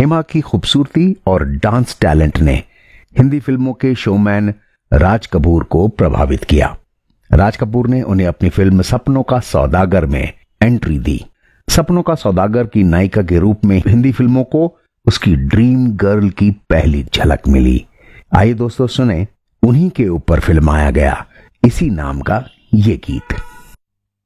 हेमा की खूबसूरती और डांस टैलेंट ने हिंदी फिल्मों के शोमैन राज कपूर को प्रभावित किया। राज कपूर ने उन्हें अपनी फिल्म सपनों का सौदागर में एंट्री दी। सपनों का सौदागर की नायिका के रूप में हिंदी फिल्मों को उसकी ड्रीम गर्ल की पहली झलक मिली। आइए दोस्तों सुने उन्हीं के ऊपर फिल्माया गया इसी नाम का ये गीत।